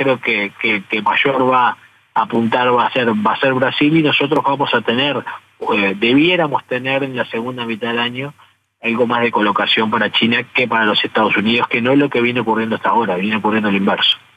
creo que mayor va a apuntar va a ser Brasil, y nosotros vamos a tener, debiéramos tener en la segunda mitad del año algo más de colocación para China que para los Estados Unidos, que no es lo que viene ocurriendo hasta ahora, viene ocurriendo el inverso.